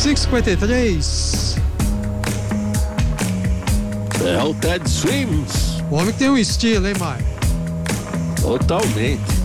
5:53. É o Ted Swims. O homem que tem um estilo, hein, Maio? Totalmente.